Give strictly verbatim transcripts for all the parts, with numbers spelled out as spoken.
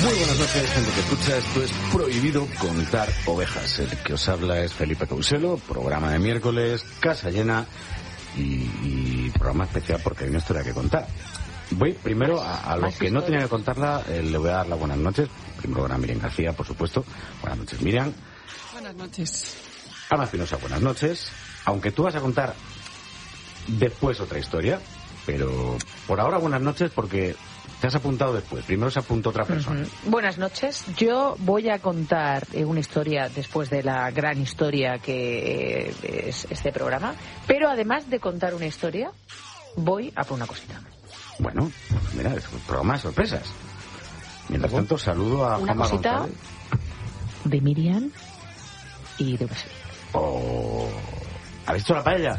Muy buenas noches, gente que escucha. Esto es Prohibido Contar Ovejas. El que os habla es Felipe Couselo, programa de miércoles, casa llena y, y programa especial porque hay una historia que contar. Voy primero a, a los que no tenía que contarla, eh, le voy a dar las buenas noches. Primero a Miriam García, por supuesto. Buenas noches, Miriam. Buenas noches. Alma Espinosa, buenas noches. Aunque tú vas a contar después otra historia, pero por ahora buenas noches porque te has apuntado después. Primero se apuntó otra persona. Uh-huh. Buenas noches. Yo voy a contar eh, una historia después de la gran historia que eh, es este programa, pero además de contar una historia, voy a por una cosita. Bueno, pues mira, es un programa de sorpresas. Mientras tanto, saludo a una Juanma cosita González. De Miriam y de Brasil. Oh, ¿habéis hecho la paella?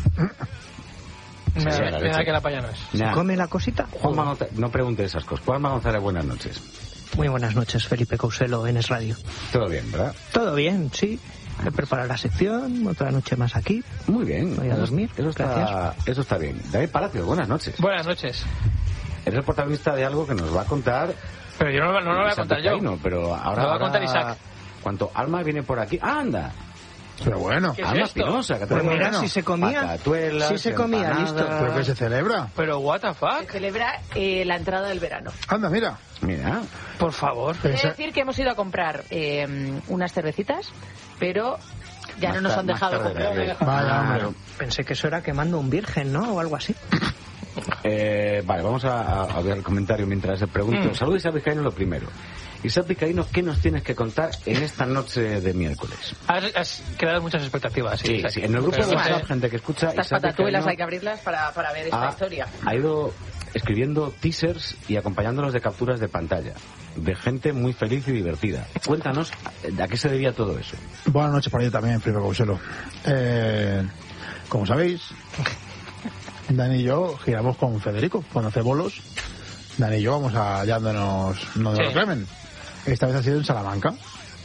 Me Sí, da, la me da leche. que la paella no es. Nah. ¿Come la cosita? Juanma González, no pregunte esas cosas. Juanma González, buenas noches. Muy buenas noches, Felipe Couselo, en Es Radio. Todo bien, ¿verdad? Todo bien, sí. He preparado la sección, otra noche más aquí. Muy bien. Voy a dormir. Eso está, Gracias. eso está bien. David Palacio, buenas noches. Buenas noches. Eres el protagonista de algo que nos va a contar. Pero yo no, no, no lo voy a Isaac contar yo. Vizcaíno, pero ahora Lo va a ahora- contar Isaac. Cuanto Alma viene por aquí. ¡Ah, anda! Pero bueno, ¿Qué es Alma esto? Espinosa, que Pues te mira, si se comía. Patatuelas, Si se comía, empanadas. listo. ¿pero qué se celebra? Pero what the Se fuck? celebra eh, la entrada del verano. Anda, mira. Mira, Por favor. Quiero Pensa- decir que hemos ido a comprar eh, unas cervecitas, pero ya Más no nos tar- han más dejado tarde, comprar. David. Vaya, Ah, hombre. Pensé que eso era quemando un virgen, ¿no? O algo así. Eh, vale, vamos a, a ver el comentario mientras se pregunto. Mm. Saludos, Isaac Vizcaíno, lo primero. Isaac Vizcaíno, ¿qué nos tienes que contar en esta noche de miércoles? Has, has creado muchas expectativas. Sí, Sí, Isaac. sí, en el grupo Pero de no sé. WhatsApp, gente que escucha, Estas Isaac patatuelas Vizcaíno hay que abrirlas para, para ver esta ha, historia. ha ido escribiendo teasers y acompañándonos de capturas de pantalla de gente muy feliz y divertida. Cuéntanos, ¿a qué se debía todo eso? Buenas noches para ti también, Felipe Couselo. Eh, como sabéis, Dani y yo giramos con Federico, con hace bolos. Dani y yo vamos allá donde nos, donde Sí. nos llamen. Esta vez ha sido en Salamanca.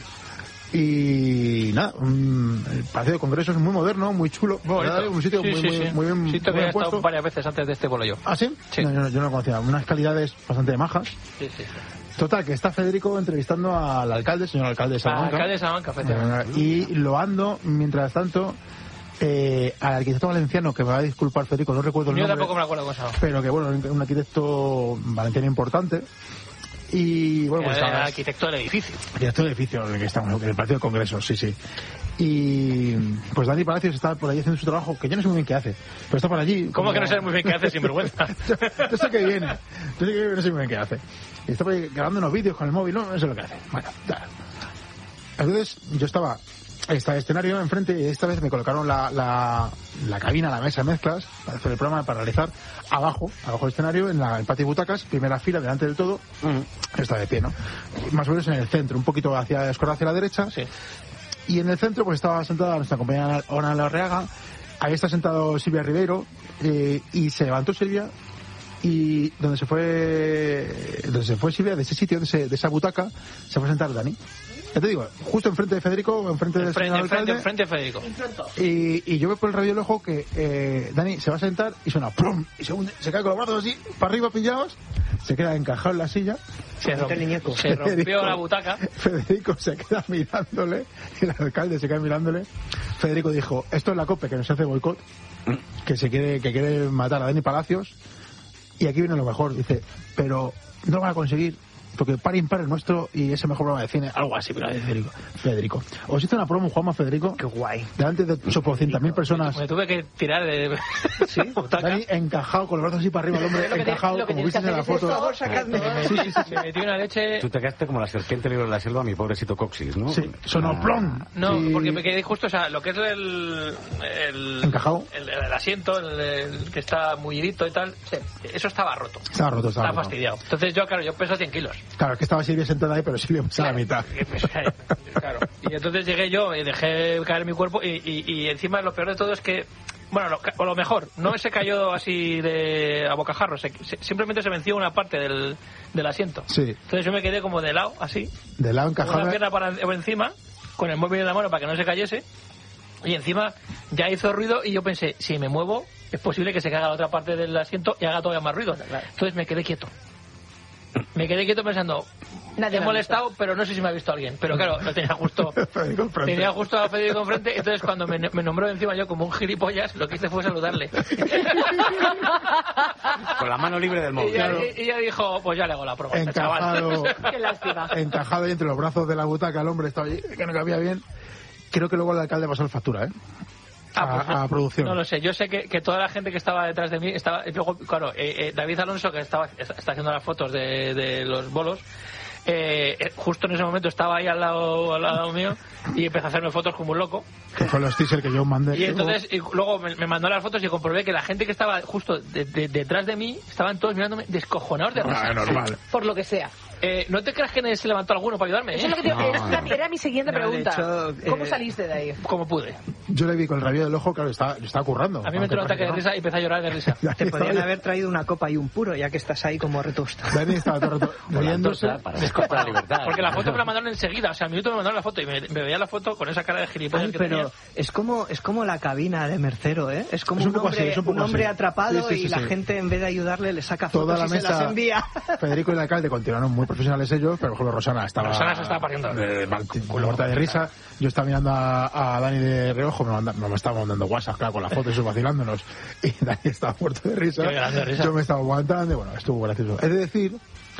Y nada, un, el Palacio de Congresos es muy moderno, muy chulo. Muy bonito. ¿verdad? Un sitio Sí, muy, sí, muy, sí. muy bien, Sitio muy que he bien estado puesto. varias veces antes de este bolo yo. ¿Ah, sí? Sí. No, yo, no, yo no lo conocía. Unas calidades bastante majas. Sí, sí, sí. Total, que está Federico entrevistando al alcalde, señor alcalde de Salamanca. Alcalde de Salamanca, efectivamente. Y loando, mientras tanto, eh, al arquitecto valenciano, que me va a disculpar Federico, no recuerdo el Yo nombre, tampoco me acuerdo con eso. pero que bueno, un arquitecto valenciano importante. Y bueno, pues Era el estaba arquitecto del edificio. arquitecto del edificio en el que estamos, en el Palacio de Congresos, sí, sí. Y pues Dani Palacios está por allí haciendo su trabajo, que yo no sé muy bien qué hace, pero está por allí. ¿Cómo que no sabes muy bien qué hace, sinvergüenza? yo, yo sé que viene, yo sé que no sé muy bien qué hace. Y está por ahí grabando unos vídeos con el móvil, no, no sé lo que hace. Bueno, ya. Entonces yo estaba, estaba el escenario enfrente y esta vez me colocaron la, la, la cabina, la mesa de mezclas para hacer el programa, para realizar abajo, abajo del escenario, en la, el patio de butacas, primera fila, delante del todo. Está de pie, ¿no? Más o menos en el centro, un poquito hacia escorado hacia la derecha. Sí. Y en el centro pues estaba sentada nuestra compañera Ona Larreaga, ahí está sentado Silvia Ribeiro, eh, y se levantó Silvia, y donde se fue donde se fue Silvia, de ese sitio, de, ese, de esa butaca, se fue a sentar Dani. Ya te digo, justo enfrente de Federico, enfrente del Enfrente, señor enfrente, alcalde. enfrente de Federico. Y, y yo veo por el rabillo del ojo que eh, Dani se va a sentar y suena plum, y se, hunde, se cae con los brazos así, para arriba pillados, se queda encajado en la silla. Se, romp- niñaco. se rompió Federico- la butaca. Federico se queda mirándole, y el alcalde se queda mirándole. Federico dijo, esto es la COPE que nos hace boicot, que se quiere, que quiere matar a Dani Palacios, y aquí viene lo mejor, dice, pero no lo van a conseguir, porque par impar es nuestro y es el mejor programa de cine, algo así, pero Federico. Federico. Os hice una promo, Juanma Federico, Qué guay. delante de ochocientas mil personas. Me tuve que tirar de Sí, butaca. Dani encajado, con los brazos así para arriba, el hombre Lo que te- encajado, lo que como tienes que viste en la hacer es, foto. por favor, sacadme. Sí, sí, sí, me metí una leche. Tú te quedaste como la serpiente libre de la selva, mi pobrecito Coxis, ¿no? Sí, sonó Ah, plom. No, Sí. porque me quedé justo, o sea, lo que es el... el Encajado. El, el asiento, el, el que está mullidito y tal, sí, eso estaba roto. Estaba roto, estaba Estaba roto. fastidiado. Entonces yo, claro, yo peso cien kilos. Claro, es que estaba Silvia sentada ahí, pero Silvia pasaba a la mitad. Claro. Y entonces llegué yo y dejé caer mi cuerpo y, y, y encima lo peor de todo es que, bueno, lo, o lo mejor, no se cayó así de a bocajarro, se, se- simplemente se venció una parte del, del asiento. Sí, Entonces yo me quedé como de lado, así, de lado con encajado. una pierna para por encima, con el móvil en la mano para que no se cayese, y encima ya hizo ruido y yo pensé, si me muevo, es posible que se caiga la otra parte del asiento y haga todavía más ruido. Entonces me quedé quieto. Me quedé quieto pensando, Nadie he me ha molestado, pero no sé si me ha visto alguien. Pero claro, lo tenía justo, Federico enfrente. tenía justo a Federico enfrente, entonces cuando me, me nombró encima yo como un gilipollas, lo que hice fue saludarle. Con la mano libre del Y móvil. ella, Claro. y ella dijo, pues ya le hago la prueba, este Encajado, chaval. Qué lástima. encajado ahí entre los brazos de la butaca, el hombre estaba allí, que no cabía bien. Creo que luego el alcalde pasó la factura, ¿eh? Ah, a, pues no, a producción. No lo sé, yo sé que, que toda la gente que estaba detrás de mí estaba. Y luego, claro, eh, eh, David Alonso, que estaba está haciendo las fotos de, de los bolos, eh, eh, justo en ese momento estaba ahí al lado, al lado mío y empezó a hacerme fotos como un loco. Que fue los teasers que yo mandé. Y entonces, y luego me, me mandó las fotos y comprobé que la gente que estaba justo de- de- detrás de mí estaban todos mirándome descojonados de risa. Ah, normal. Por lo que sea. Eh, ¿No te creas que se levantó alguno para ayudarme? Eso es eh? lo que te- No, era, no. era mi siguiente No, de pregunta. hecho, ¿Cómo eh, saliste de ahí? Como pude. Yo le vi con el rabillo del ojo, claro, estaba, yo estaba currando. A mí me entró un Aunque ataque de parece risa y empecé a llorar de risa. que no. Te podían Dani haber traído una copa y un puro, ya que estás ahí como retusto. Dani estaba todo el rato Con la riéndose. antorcha para descontar la libertad. Porque la foto me la mandaron enseguida, o sea, al minuto me mandaron la foto y me, me veía la foto con esa cara de gilipollas Ay, que pero tenía. es como es como la cabina de Mercero, ¿eh? Es como Es un un, poco hombre, así, es un poco un hombre así. atrapado Sí, sí, sí, y la sí. gente en vez de ayudarle le saca fotos Toda la y se las mesa, envía. Federico y el alcalde continuaron muy profesionales ellos, pero por ejemplo Rosana estaba... Rosana se estaba pariendo. eh, mal- muerta de risa. Yo estaba mirando a, a Dani de reojo, me, manda, me estaba mandando WhatsApp, claro, con la foto y eso vacilándonos. Y Dani estaba muerto de risa. Yo llorando de risa. Yo me estaba aguantando y bueno, estuvo gracioso. Es de decir,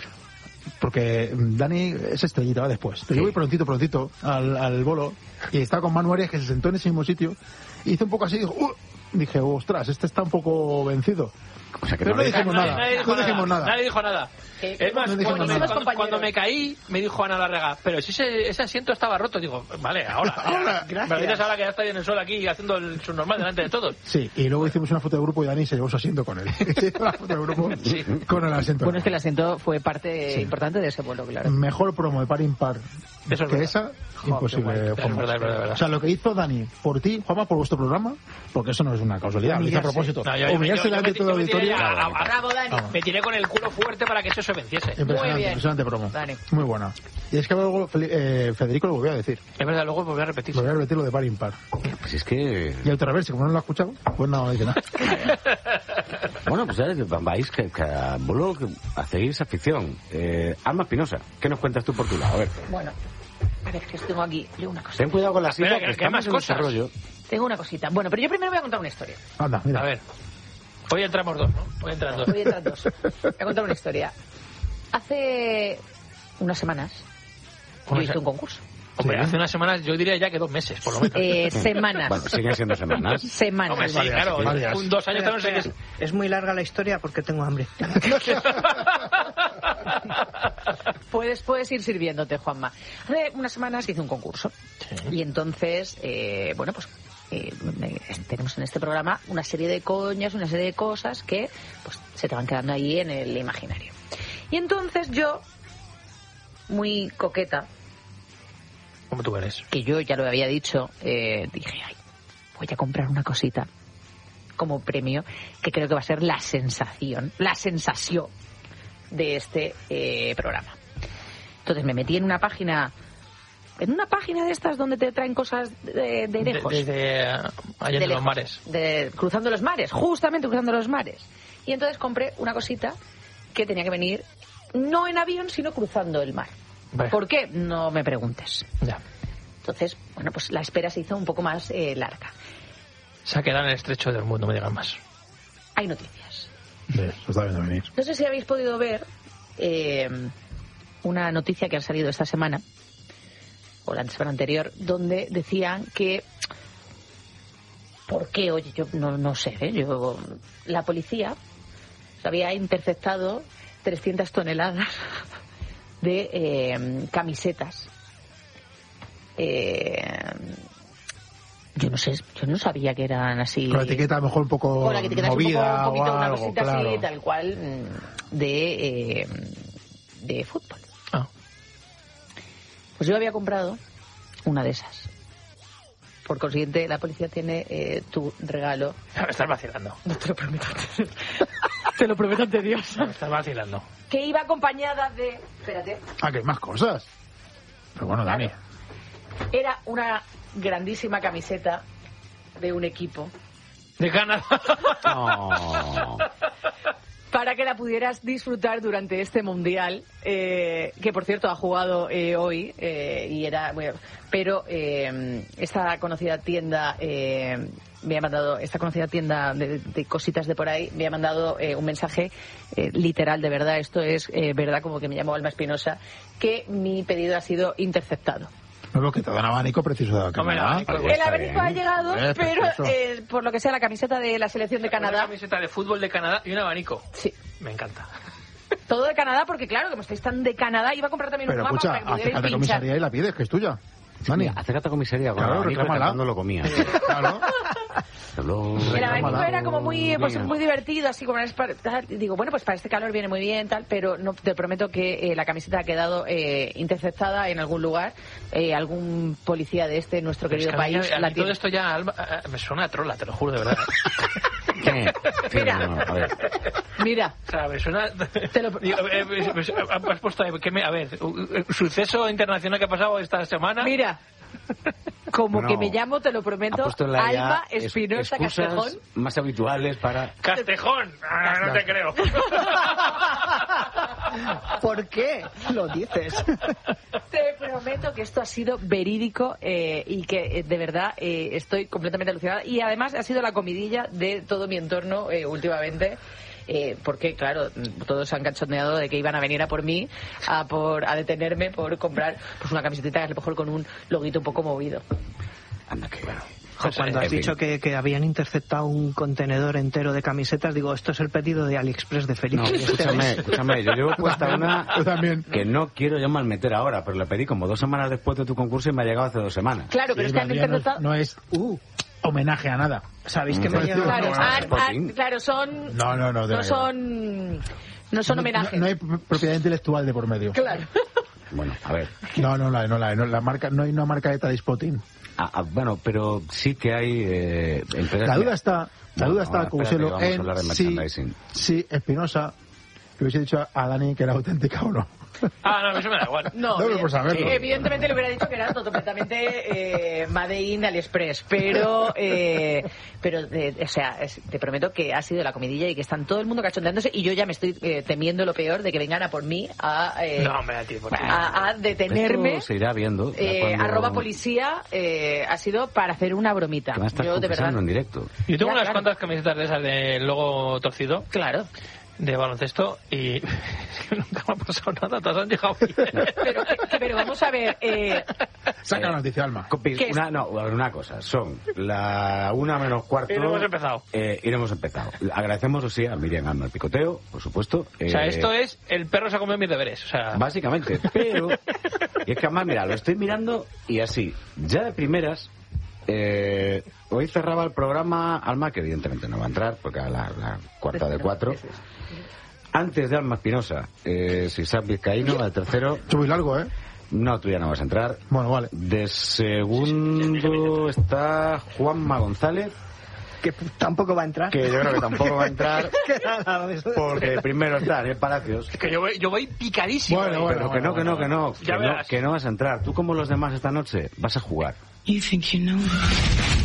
porque Dani es estrellita, va después. Pero yo voy prontito, prontito al, al bolo y estaba con Manu Arias, que se sentó en ese mismo sitio y hizo un poco así y dijo, "Uh", dije, ostras, este está un poco vencido. O sea, que Pero no no le- dijimos nadie, nada, nadie dijo no dijimos nada. Nadie dijo nada. Eh, Es más, no dijimos cuando, me, nada. cuando- cuando me caí, me dijo Ana Larrega, pero si ese, ese asiento estaba roto, digo, vale, ahora. Ahora, gracias. Me dices ahora que ya está en el sol aquí haciendo el subnormal delante de todos. Sí, y luego hicimos una foto de grupo y Dani se llevó su asiento con él. Se hizo la foto de grupo Sí. con el asiento. Bueno, es que el asiento fue parte Sí. importante de ese vuelo, claro. Mejor promo de par impar Eso es que verdad. esa, qué imposible. guay. Es Juanma. verdad, es verdad, es verdad. O sea, lo que hizo Dani por ti, Juanma, por vuestro programa, porque eso no es una causalidad, lo hice a Humillarse. propósito. No, yo- yo- Humillarse yo- yo delante me- de todo el yo me tiré auditorio. a- a- a- Bravo, Dani. Vamos. Me tiré con el culo fuerte para que eso se venciese. Impresionante, Muy bien. impresionante promo. Dani. Muy buena. Y es que luego Fel- eh, Federico lo volvió a decir. Es verdad, luego volví a repetir. Volvió a repetir lo de par impar. Pues es que... Y al reverse, como no lo ha escuchado, pues no dice nada. Bueno, pues ya vais que, que a bolo que hacéis afición. Eh, Alma Espinosa, ¿qué nos cuentas tú por tu lado? A ver, Bueno, a ver, que tengo aquí yo una cosa. ten cuidado con la Espera, silla, que- que que hay estamos más en cosas. desarrollo. Tengo una cosita. Bueno, pero yo primero voy a contar una historia. Anda, mira. A ver. Hoy entramos dos, ¿no? Hoy entran dos. Voy a entrar dos. Voy a contar una historia. Hace unas semanas yo Una hice se- un concurso. Hombre, Sí. hace unas semanas, yo diría ya que dos meses, por lo menos. Eh, semanas. Bueno, siguen siendo semanas. Semanas. Hombre, sí, varias, claro. varias. Un dos años también sé que es... Es muy larga la historia porque tengo hambre. Puedes, puedes ir sirviéndote, Juanma. Hace unas semanas hice un concurso. Y entonces, eh, bueno, pues eh, me- tenemos en este programa una serie de coñas, una serie de cosas que pues se te van quedando ahí en el imaginario. Y entonces yo, muy coqueta, Como tú eres. que yo ya lo había dicho, eh, dije, ay, voy a comprar una cosita como premio que creo que va a ser la sensación, la sensación de este eh, programa. Entonces me metí en una página, en una página de estas donde te traen cosas de, de lejos. De- Desde eh, allá De en los lejos, mares. de- cruzando los mares, justamente cruzando los mares. Y entonces compré una cosita que tenía que venir no en avión, sino cruzando el mar. Vale. ¿Por qué? No me preguntes. Ya. Entonces, bueno, pues la espera se hizo un poco más eh, larga. Se ha quedado en el estrecho del mundo, me digan más. Hay noticias. Sí, lo está viendo venir. No sé si habéis podido ver eh, una noticia que ha salido esta semana, o la semana anterior, donde decían que... ¿Por qué? Oye, yo no, no sé, ¿eh? Yo, la policía había interceptado trescientas toneladas de eh, camisetas. Eh, yo no sé, yo no sabía que eran así. Con la etiqueta a lo mejor un poco Con la etiqueta así movida un poco, un poquito, o una algo, cosita claro. así, tal cual, mm, de, eh, de fútbol. Ah. Pues yo había comprado una de esas. Por consiguiente, la policía tiene eh, tu regalo. Me estás vacilando. No te lo prometo. Te lo prometo ante Dios. Me estás vacilando. Que iba acompañada de... Espérate. Ah, que hay más cosas. Pero bueno, Dani. Era una grandísima camiseta de un equipo. De Canadá. No. para que la pudieras disfrutar durante este mundial, eh, que por cierto ha jugado eh, hoy, eh, y era bueno, pero eh, esta conocida tienda eh, me ha mandado, esta conocida tienda de, de cositas de por ahí, me ha mandado eh, un mensaje eh, literal, de verdad, esto es eh, verdad, como que me llamo Alma Espinosa, que mi pedido ha sido interceptado. No, lo que te da un abanico preciso de Hombre, el abanico, El abanico ha llegado, Eh, pero precioso. eh, por lo que sea, la camiseta de la selección de Una Canadá. camiseta de fútbol de Canadá y un abanico. Sí. Me encanta. Todo de Canadá, porque claro, como estáis tan de Canadá, iba a comprar también Pero un mapa escucha, para que pudierais acércate a pinchar. comisaría y la pides, que es tuya. Dani. Mira, acércate a comisaría con Claro, el abanico y reclámala. cantando lo comía. Claro. Habló- El abanico Reclámala. era como muy, pues, Mira. muy divertido, así como es para- tal. Y digo, bueno, pues para este calor viene muy bien, tal, pero no te prometo que eh, la camiseta ha quedado eh, interceptada en algún lugar. Eh, algún policía de este, nuestro querido Es que a mí- país, a mí la todo tiene. esto ya Alma, eh, me suena a trola, te lo juro, de verdad. ¿Qué? Sí, Mira. no, no, a ver. Mira, O sea, me suena... Te lo- Digo, eh, eh, pues, has puesto ahí, que me- a ver, un un suceso internacional que ha pasado esta semana. mira. Como No. que me llamo, te lo Ha prometo, puesto en la Alma ya es- Espinosa excusas Castejón. más habituales para... Castejón. Ah, no te creo. ¿Por qué lo dices? Te prometo que esto ha sido verídico eh, y que eh, de verdad eh, estoy completamente alucinada. Y además ha sido la comidilla de todo mi entorno eh, últimamente. Eh, porque, claro, todos se han cachondeado de que iban a venir a por mí, a por a detenerme por comprar pues una camiseta a lo mejor con un loguito un poco movido. Anda, que bueno. Jo, cuando has En fin. dicho que, que habían interceptado un contenedor entero de camisetas, digo, esto es el pedido de AliExpress de Felipe. No, escúchame, escúchame, yo llevo puesta una Yo también. que no quiero yo malmeter ahora, pero la pedí como dos semanas después de tu concurso y me ha llegado hace dos semanas. Claro, pero Sí, es que han María, no, interceptado... no es uh, homenaje a nada. ¿Sabéis que Mm. me ha llegado? Claro, No, han- Sporting. han- claro, son... No, no, no, de No verdad. son... No son No- homenajes. No, no hay propiedad intelectual de por medio. Claro. Bueno, a ver. No, no la hay, no la hay. No, la marca, no hay una marca de Spotting. Ah, ah, bueno, pero sí que hay eh, empresas... La duda está, la Bueno, duda está, ahora como espérate se que lo vamos a en hablar de si, merchandising. si Espinosa le hubiese dicho a, a Dani que era auténtica o no. Ah, no, eso me da igual. No, No, pero bien. por saberlo. Sí, evidentemente le hubiera dicho que era completamente eh, Made in AliExpress, pero, eh, pero eh, o sea, es- te prometo que ha sido la comidilla y que están todo el mundo cachondeándose y yo ya me estoy eh, temiendo lo peor de que vengan a por mí a, eh, No, me da tiempo. tío. a, a detenerme. Esto se irá viendo. ya Eh, cuando- Arroba policía eh, ha sido para hacer una bromita. Que va a estar Yo de verdad. confesando en directo. Yo tengo Ya, unas claro. cuantas camisetas de esas de logo torcido Claro. de baloncesto y nunca me ha pasado nada, todas han llegado bien. Pero, que- pero vamos a ver. Eh, Saca la noticia, Alma. Copis, ¿Qué es? una, no, una cosa, son la una menos cuarto. Y no hemos empezado. Eh, y no hemos empezado. Agradecemos, o sí, a Miriam Alma el picoteo, por supuesto. O sea, Eh, esto es el perro se ha comido mis deberes. O sea, Básicamente, pero... Y es que además, mira, lo estoy mirando y así, ya de primeras... Eh, hoy cerraba el programa Alma, que evidentemente no va a entrar, porque a la, la cuarta de cuatro. Antes de Alma Espinosa, eh, Sisab Vizcaíno, al tercero. Es muy largo, ¿eh? No, tú ya no vas a entrar. Bueno, vale. De segundo está Juanma González, Que tampoco va a entrar. que yo creo que tampoco va a entrar, Que nada de eso. porque primero está Daniel Palacios. es que yo voy, yo voy picadísimo. Bueno, ahí. bueno. Pero que no, que no, que no, Ya que no, verás. que no vas a entrar. Tú como los demás esta noche vas a jugar. You think you know me?